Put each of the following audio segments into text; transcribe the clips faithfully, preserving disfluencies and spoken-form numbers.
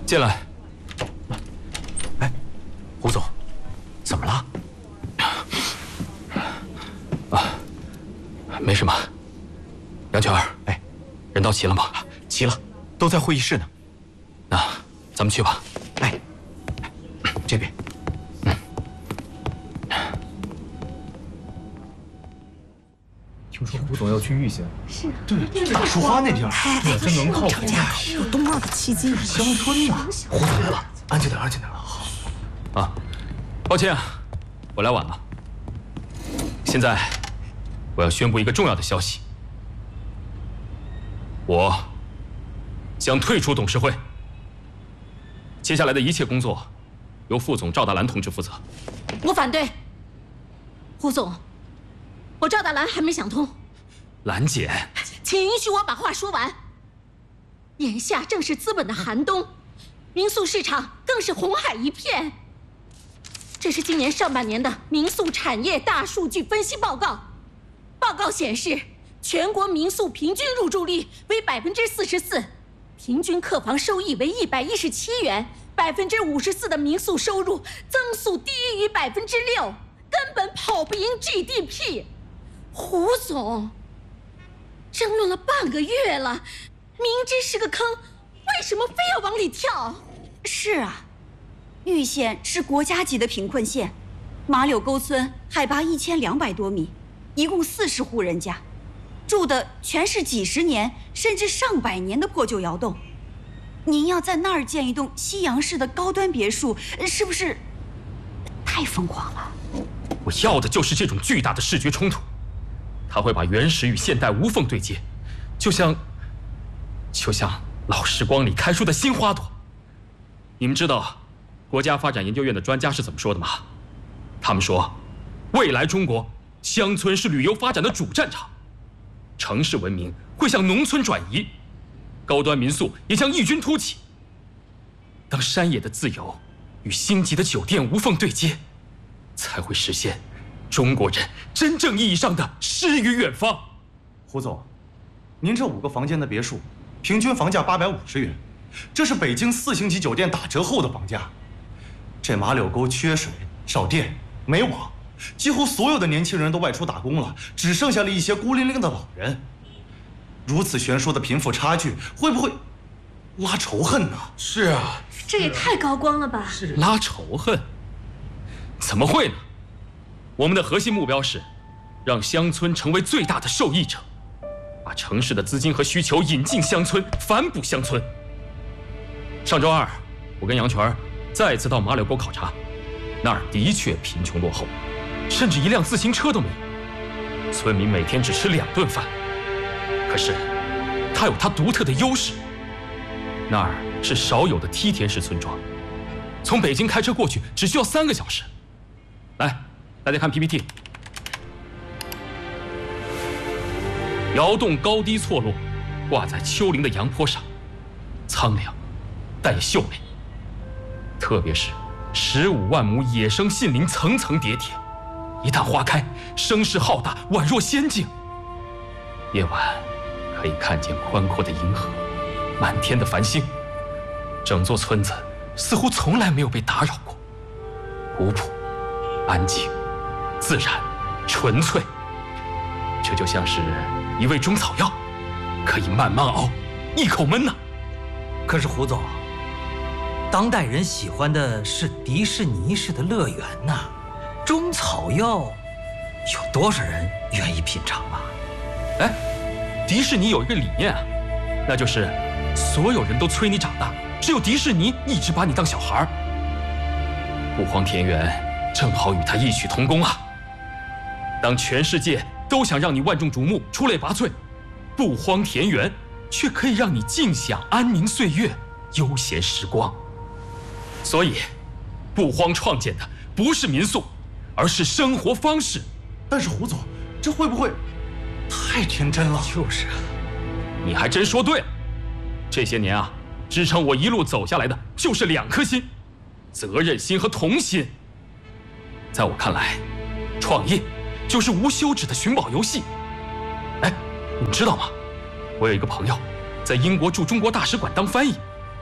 进来。 哎，胡总，怎么了？ 啊，没什么。杨全儿， 哎， 人到齐了吗？ 齐了，都在会议室呢。 那咱们去吧。 哎，这边。 听说胡总要去玉县， 是， 对， 大树花那地儿， 这真能靠谱。 有多么的契机？ 乡村呐，胡总来了，安静点，安静点。 好。啊，抱歉啊，我来晚了。现在，我要宣布一个重要的消息，我将退出董事会。接下来的一切工作，由副总赵大兰同志负责。 我反对，胡总。 我赵大兰还没想通， 兰姐， 请允许我把话说完。眼下正是资本的寒冬，民宿市场更是红海一片。这是今年上半年的民宿产业大数据分析报告。报告显示，全国民宿平均入住率为百分之四十四，平均客房收益为一百一十七元，百分之五十四的民宿收入增速低于百分之六，根本跑不赢 G D P。 胡总，争论了半个月了，明知是个坑，为什么非要往里跳？ 是啊，玉县是国家级的贫困县，马柳沟村海拔一千两百多米，一共四十户人家，住的全是几十年甚至上百年的破旧窑洞。您要在那儿建一栋西洋式的高端别墅，是不是太疯狂了？ 我要的就是这种巨大的视觉冲突。 它会把原始与现代无缝对接，就像，就像老时光里开出的新花朵。你们知道，国家发展研究院的专家是怎么说的吗？他们说，未来中国乡村是旅游发展的主战场，城市文明会向农村转移，高端民宿也将异军突起。当山野的自由与星级的酒店无缝对接，才会实现。 中国人真正意义上的诗与远方。 胡总，您这五个房间的别墅，平均房价八百五十元，这是北京四星级酒店打折后的房价。这马柳沟缺水、少电、没网，几乎所有的年轻人都外出打工了，只剩下了一些孤零零的老人。如此悬殊的贫富差距，会不会拉仇恨呢？ 是啊， 这也太高光了吧！ 是拉仇恨？怎么会呢？ 我们的核心目标是，让乡村成为最大的受益者，把城市的资金和需求引进乡村，反哺乡村。上周二，我跟杨全再次到马柳沟考察，那儿的确贫穷落后，甚至一辆自行车都没有。村民每天只吃两顿饭，可是它有它独特的优势，那儿是少有的梯田式村庄，从北京开车过去只需要三个小时。来。 大家看 P P T， 窑洞高低错落，挂在丘陵的阳坡上，苍凉，但也秀美。特别是十五万亩野生杏林层层叠叠，一旦花开，声势浩大，宛若仙境。夜晚可以看见宽阔的银河，满天的繁星，整座村子似乎从来没有被打扰过，古朴，安静。 自然、纯粹，这就像是一味中草药，可以慢慢熬，一口闷呐。 可是胡总，当代人喜欢的是迪士尼式的乐园呐，中草药有多少人愿意品尝啊？ 哎，迪士尼有一个理念啊，那就是所有人都催你长大，只有迪士尼一直把你当小孩儿。不荒田园正好与它异曲同工啊。 当全世界都想让你万众瞩目、出类拔萃，不荒田园却可以让你尽享安宁岁月、悠闲时光。所以，不荒创建的不是民宿，而是生活方式。 但是胡总，这会不会太天真了？ 就是啊，你还真说对了。这些年啊，支撑我一路走下来的就是两颗心：责任心和童心。在我看来，创业。 就是无休止的寻宝游戏。哎，你知道吗？我有一个朋友，在英国驻中国大使馆当翻译。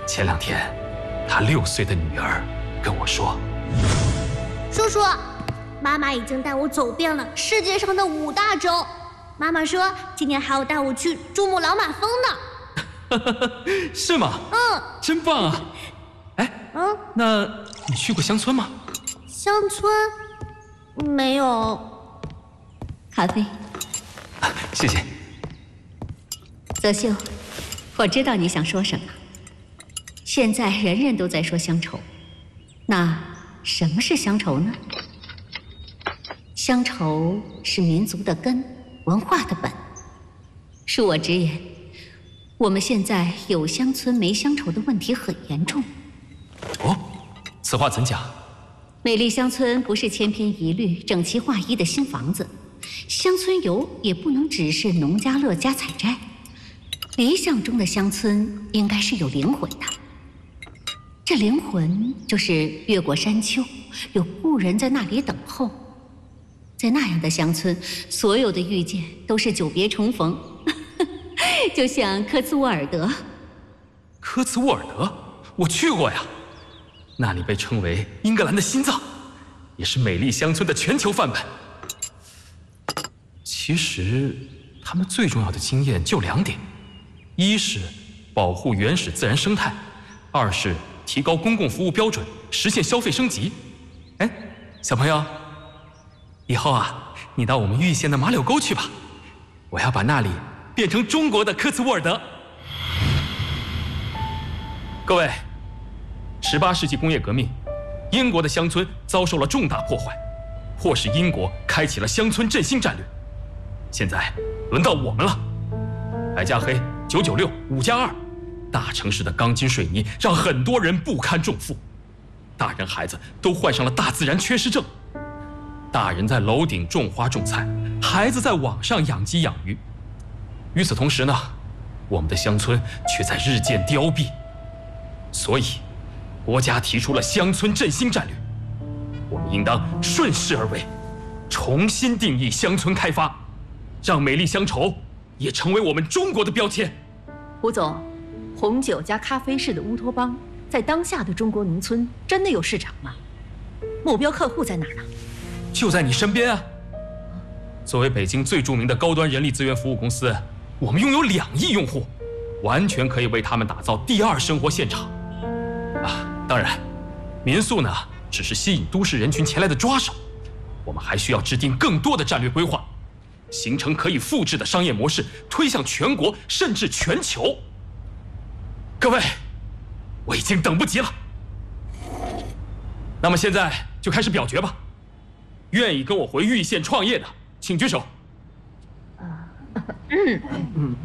前两天，他六岁的女儿跟我说：“ 叔叔，妈妈已经带我走遍了世界上的五大洲。妈妈说今年还要带我去珠穆朗玛峰呢。” 是吗？ 嗯， 真棒啊！哎， 嗯， 那你去过乡村吗？ 乡村没有。 咖啡。 谢谢。 泽秀，我知道你想说什么。现在人人都在说乡愁，那什么是乡愁呢？乡愁是民族的根，文化的本。恕我直言，我们现在有乡村没乡愁的问题很严重。 哦，此话怎讲？ 美丽乡村不是千篇一律、整齐划一的新房子，乡村游也不能只是农家乐加采摘。理想中的乡村应该是有灵魂的，这灵魂就是越过山丘，有故人在那里等候。在那样的乡村，所有的遇见都是久别重逢，就像科茨沃尔德。 科茨沃尔德，我去过呀，那里被称为英格兰的心脏，也是美丽乡村的全球范本。其实，他们最重要的经验就两点。一是保护原始自然生态，二是提高公共服务标准，实现消费升级。哎，小朋友，以后啊，你到我们玉县的马柳沟去吧，我要把那里变成中国的科茨沃尔德。各位，十八世纪工业革命，英国的乡村遭受了重大破坏，迫使英国开启了乡村振兴战略。现在轮到我们了，白加黑。九九六五加二，大城市的钢筋水泥让很多人不堪重负，大人孩子都患上了大自然缺失症。大人在楼顶种花种菜，孩子在网上养鸡养鱼。与此同时呢，我们的乡村却在日渐凋敝。所以，国家提出了乡村振兴战略，我们应当顺势而为，重新定义乡村开发，让美丽乡愁也成为我们中国的标签。 胡总，红酒加咖啡式的乌托邦，在当下的中国农村真的有市场吗？目标客户在哪儿呢？ 就在你身边啊！作为北京最著名的高端人力资源服务公司，我们拥有两亿用户，完全可以为他们打造第二生活现场。啊，当然，民宿呢只是吸引都市人群前来的抓手，我们还需要制定更多的战略规划。形成可以复制的商业模式，推向全国甚至全球。各位，我已经等不及了。那么现在就开始表决吧。愿意跟我回玉县创业的，请举手。 嗯嗯。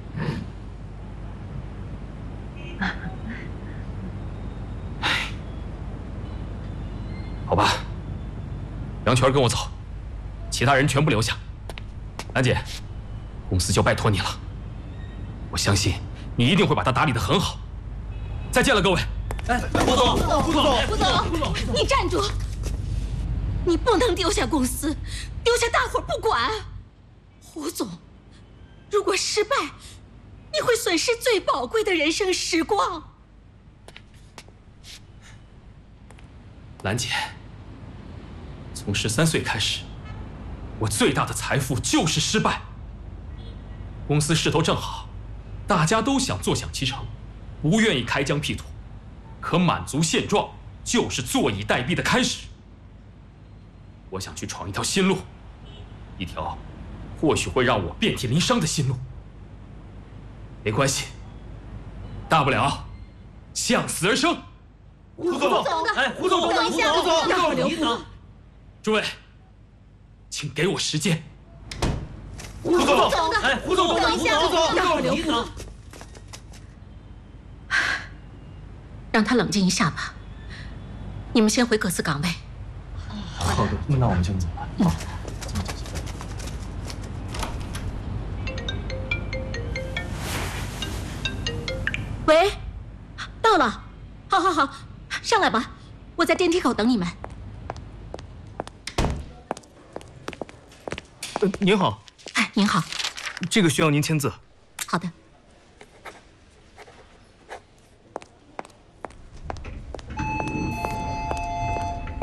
好吧，杨全跟我走，其他人全部留下。兰姐，公司就拜托你了，我相信你一定会把它打理得很好。再见了，各位。 哎，胡总，胡总， 胡总，你站住！你不能丢下公司，丢下大伙儿不管。胡总，如果失败，你会损失最宝贵的人生时光。 兰姐，从十三岁开始，我最大的财富就是失败。公司势头正好，大家都想坐享其成，不愿意开疆辟土，可满足现状就是坐以待毙的开始。我想去闯一条新路，一条或许会让我遍体鳞伤的新路。没关系，大不了向死而生。 胡总，哎，胡总， 等一下， 胡总， 要不留步。 诸位，请给我时间。 胡总， 哎， 胡总， 等一下，要不留步。让他冷静一下吧。你们先回各自岗位。 好的，那我们先走了。 嗯。喂，到了，好好好，上来吧，我在电梯口等你们。 呃，您好。 哎，您好。 这个需要您签字。 好的。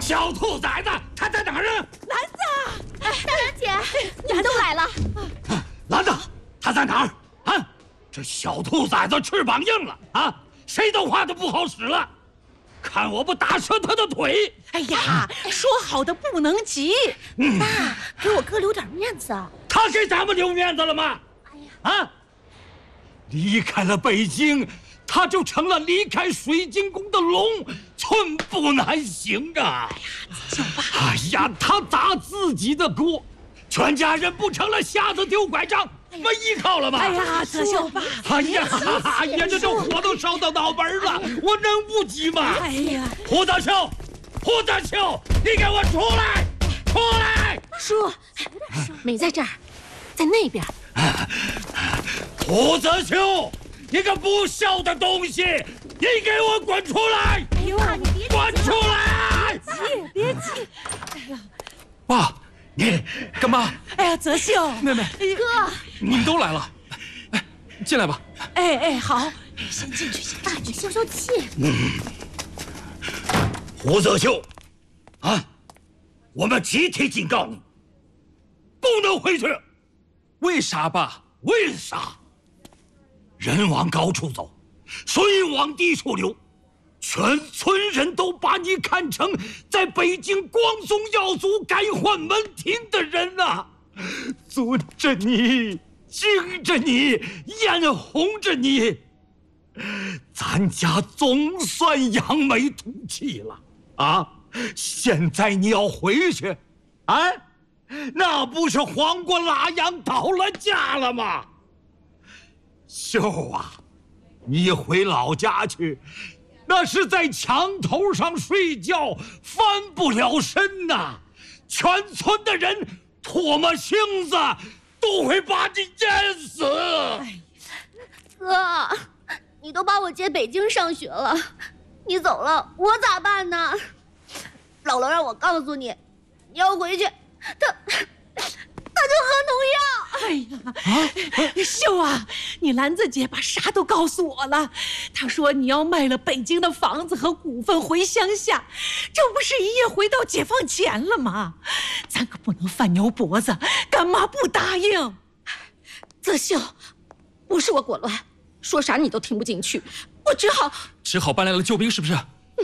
小兔崽子，他在哪儿呢？ 兰子，大兰姐，你们都来了。 兰子，他在哪儿？啊，这小兔崽子翅膀硬了啊，谁的话都不好使了。看我不打折他的腿！ 哎呀，说好的不能急， 爸，给我哥留点面子啊！ 他给咱们留面子了吗？哎呀，啊！离开了北京，他就成了离开水晶宫的龙，寸步难行啊！ 哎呀，子秀爸！ 哎呀，他砸自己的锅，全家人不成了瞎子丢拐杖，没依靠了吗？ 哎呀，子秀爸！ 哎呀，哎呀，这这火都烧到脑门了，我能不急吗？ 哎呀， 胡子秀，胡子秀，你给我出来！出来！ 叔，没在这儿，在那边。 胡子秀，你个不孝的东西，你给我滚出来！ 哎呦，你别滚出来！ 别急， 哎呀， 爸， 你干妈， 哎呀，泽秀， 妹妹， 哥， 你们都来了，哎，进来吧。 哎哎，好，先进去，先爸，你消消气。 胡子秀，啊，我们集体警告你，不能回去。 为啥，爸？ 为啥？人往高处走，水往低处流，全村人都把你看成在北京光宗耀祖、改换门庭的人呐、啊，尊着你，敬着你，眼红着你，咱家总算扬眉吐气了啊！现在你要回去，啊？那不是黄瓜拉秧倒了架了吗？秀啊，你回老家去，那是在墙头上睡觉，翻不了身呐！全村的人唾沫星子都会把你淹死。 哥，你都把我接北京上学了，你走了，我咋办呢？姥姥让我告诉你，你要回去。他，他就喝农药。 哎呀，秀啊，你兰子姐把啥都告诉我了。她说你要卖了北京的房子和股份回乡下，这不是一夜回到解放前了吗？咱可不能犯牛脖子，干妈不答应。 泽秀，不是我裹乱，说啥你都听不进去，我只好只好搬来了救兵，是不是？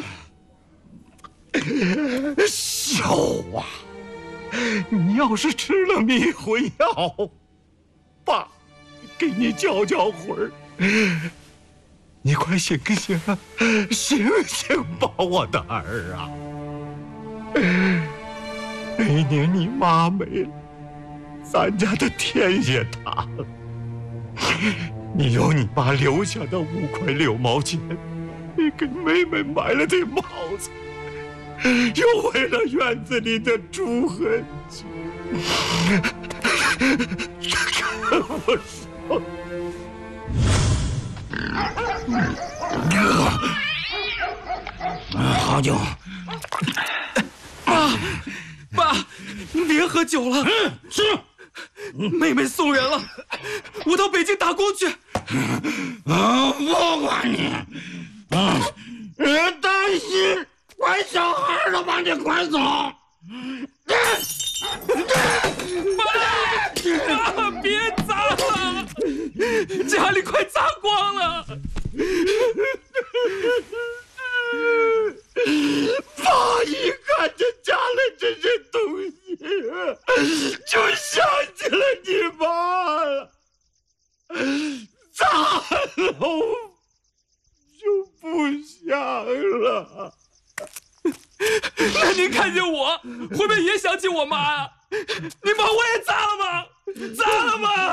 秀啊！你要是吃了迷魂药，爸给你浇浇魂儿。你快醒醒，醒醒吧，我的儿啊！那年你妈没了，咱家的天也塌了。你用你妈留下的五块六毛钱，你给妹妹买了对帽子。又为了院子里的猪和鸡，跟我说，好酒。 爸，爸，别喝酒了。 嗯，是。 妹妹送人了，我到北京打工去。 啊，不管你。啊，担心。拐小孩了，把你拐走！ 爸，爸，别砸了，家里快砸光了。 爸一看见家里这些东西，就想起了你妈了，咋了就不想了。 那您看见我，会不会也想起我妈啊？你把我也砸了吗？砸了吗？